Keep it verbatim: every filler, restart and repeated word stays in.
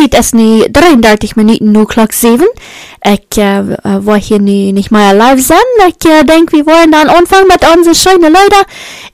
tijd is nu drieëndertig minuten nu klok zeven. Ik uh, wil hier nu nicht mehr live sein. Ich uh, denke, wir wollen dann anfangen mit unseren schönen Leuten.